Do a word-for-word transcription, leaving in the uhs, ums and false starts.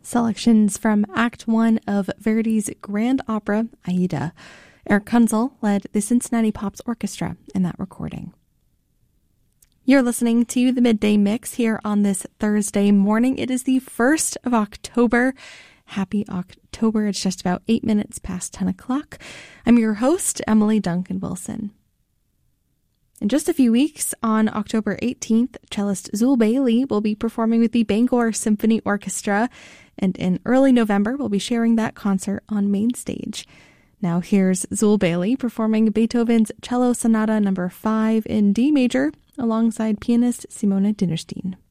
Selections from Act One of Verdi's grand opera, Aida. Eric Kunzel led the Cincinnati Pops Orchestra in that recording. You're listening to the Midday Mix here on this Thursday morning. It is the first of October. Happy October. It's just about eight minutes past ten o'clock. I'm your host, Emily Duncan Wilson. In just a few weeks, on October eighteenth, cellist Zul Bailey will be performing with the Bangor Symphony Orchestra, and in early November, we'll be sharing that concert on main stage. Now here's Zul Bailey performing Beethoven's Cello Sonata number five in D major alongside pianist Simone Dinnerstein.